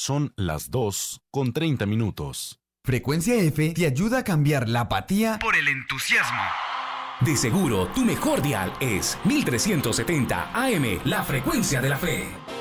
Son las 2:30. Frecuencia F te ayuda a cambiar la apatía por el entusiasmo. De seguro, tu mejor dial es 1370 AM, la frecuencia de la fe.